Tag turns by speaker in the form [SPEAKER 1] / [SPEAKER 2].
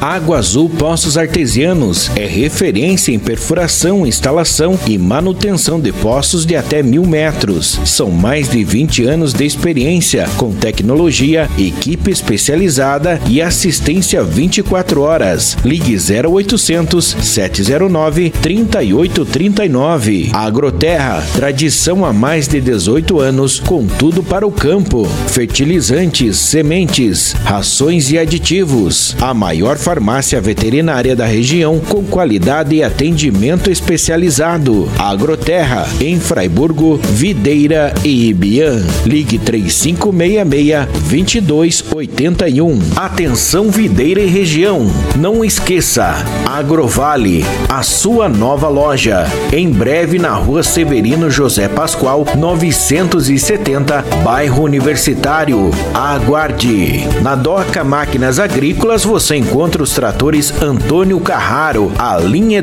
[SPEAKER 1] Água Azul Poços Artesianos é referência em perfuração, instalação e manutenção de poços de até 1.000 metros. São mais de 20 anos de experiência, com tecnologia, equipe especializada e assistência 24 horas. Ligue 0800 709 3839. Agroterra, tradição há mais de 18 anos, com tudo para o campo. Fertilizantes, sementes, rações e aditivos. A maior farmácia veterinária da região, com qualidade e atendimento especializado. Agroterra, em Fraiburgo, Videira e Ibiã. Ligue 3566-2281. Atenção Videira e região. Não esqueça, Agrovale, a sua nova loja. Em breve na Rua Severino José Pascoal, 970, bairro Universitário. Aguarde. Na Doca Máquinas Agrícolas você encontra os tratores Antônio Carraro, a linha